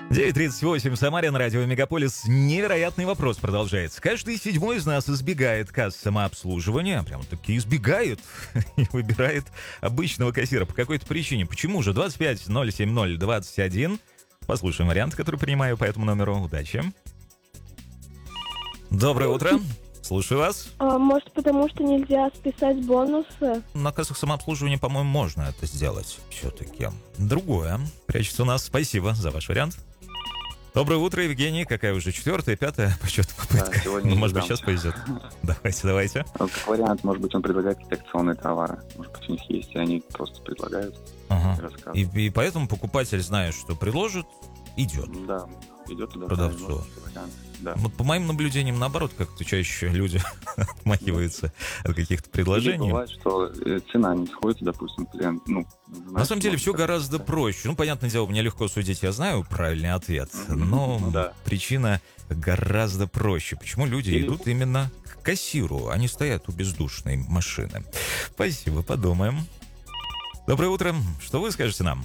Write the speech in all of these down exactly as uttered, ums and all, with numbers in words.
девять тридцать восемь в Самаре на радио Мегаполис. Невероятный вопрос продолжается. Каждый седьмой из нас избегает касс самообслуживания, прямо-таки избегает и выбирает обычного кассира по какой-то причине. Почему же? двадцать пять ноль семь ноль двадцать один. Послушаем вариант, который принимаю по этому номеру. Удачи. Доброе утро. Слушаю вас. А, может, потому что нельзя списать бонусы? На кассах самообслуживания, по-моему, можно это сделать все-таки. Другое прячется у нас. Спасибо за ваш вариант. Доброе утро, Евгений. Какая уже четвертая, пятая по счету попытка? Да, ну, может быть, сейчас повезет. Давайте, давайте. Вот как вариант, может быть, он предлагает какие-то акционные товары. Может быть, у них есть, и они просто предлагают. Ага. И, и поэтому покупатель, зная, что предложит, идет. Да, идет туда. Продавцу. Да. Вот по моим наблюдениям, наоборот, как-то чаще люди отмахиваются от каких-то предложений. Или бывает, что цена не сходится, допустим, клиент, ну... Знаешь, на самом деле все гораздо проще. Ну, понятное дело, мне легко судить, я знаю правильный ответ, но да. причина гораздо проще. Почему люди Или... идут именно к кассиру, а не стоят у бездушной машины? Спасибо, подумаем. Доброе утро. Что вы скажете нам?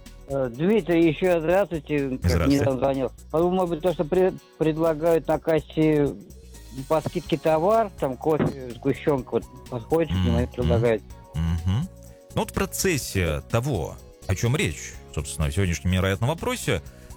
Дмитрий, еще здравствуйте. Как не звонил. Может быть, то, что при, предлагают на кассе по скидке товар, там кофе, сгущенка, вот подходишь mm-hmm. к ним и предлагают. Mm-hmm. Ну вот в процессе того, о чем речь, собственно, в сегодняшнем невероятном вопросе,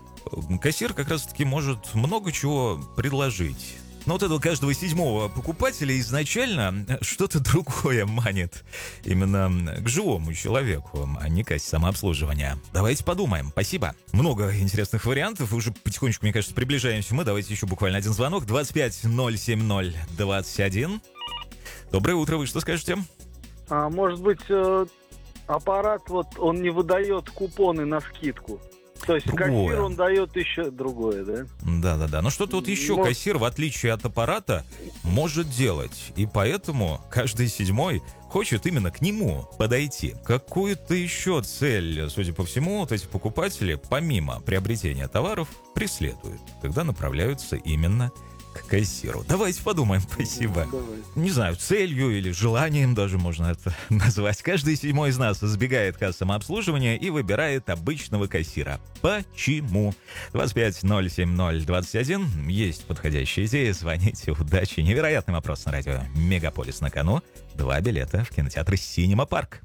кассир как раз-таки может много чего предложить. Но вот этого каждого седьмого покупателя изначально что-то другое манит именно к живому человеку, а не кассе самообслуживания. Давайте подумаем. Спасибо. Много интересных вариантов. Уже потихонечку, мне кажется, приближаемся мы. Давайте еще буквально один звонок. двадцать пять ноль семь ноль двадцать один. Доброе утро. Вы что скажете? А, может быть, э, аппарат, вот он не выдает купоны на скидку. То есть другое. Кассир он дает еще другое, да? Да-да-да. Но что-то вот еще может... кассир, в отличие от аппарата, может делать. И поэтому каждый седьмой хочет именно к нему подойти. Какую-то еще цель, судя по всему, вот эти покупатели, помимо приобретения товаров, преследуют, когда направляются именно к кассиру. Давайте подумаем. Спасибо. Давай. Не знаю, целью или желанием даже можно это назвать. Каждый седьмой из нас избегает касс самообслуживания и выбирает обычного кассира. Почему? двадцать пять ноль семь ноль двадцать один. Есть подходящая идея. Звоните. Удачи. Невероятный вопрос на радио Мегаполис на кону. Два билета в кинотеатр «Синема Парк».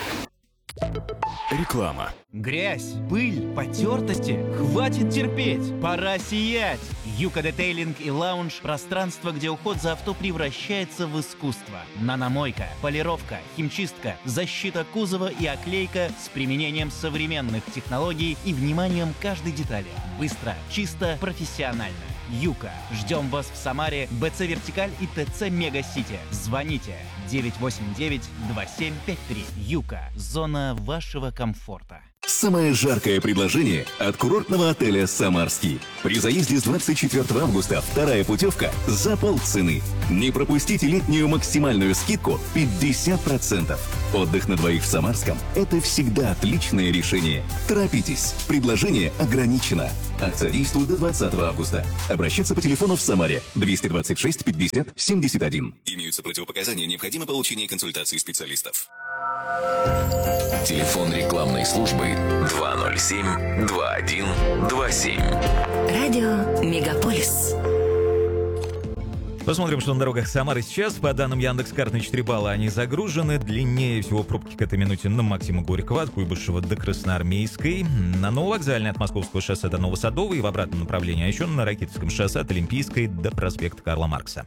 Реклама. Грязь, пыль, потертости. Хватит терпеть. Пора сиять. Юка Детейлинг и Лаунж – пространство, где уход за авто превращается в искусство. Наномойка, полировка, химчистка, защита кузова и оклейка с применением современных технологий и вниманием к каждой детали. Быстро, чисто, профессионально. Юка. Ждем вас в Самаре, БЦ Вертикаль и ТЦ Мега-Сити. Звоните девять восемь девять два семь пять три. Юка. Зона вашего комфорта. Самое жаркое предложение от курортного отеля «Самарский». При заезде с двадцать четвёртого августа вторая путевка за полцены. Не пропустите летнюю максимальную скидку пятьдесят процентов. Отдых на двоих в Самарском – это всегда отличное решение. Торопитесь, предложение ограничено. Акция действует до двадцатого августа. Обращаться по телефону в Самаре двести двадцать шесть пятьдесят семьдесят один. Имеются противопоказания, необходимо получение консультации специалистов. Телефон рекламной службы два ноль семь два один два семь. Радио Мегаполис. Посмотрим, что на дорогах Самары сейчас. По данным Яндекс.Карт, на четыре балла они загружены. Длиннее всего пробки к этой минуте на Максима Горького от Куйбышева до Красноармейской. На Нововокзальной от Московского шоссе до Новосадовой и в обратном направлении, а еще на Ракитовском шоссе от Олимпийской до проспекта Карла Маркса.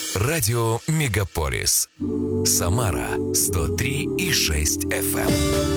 Радио Мегаполис. Самара сто три и шесть эф эм.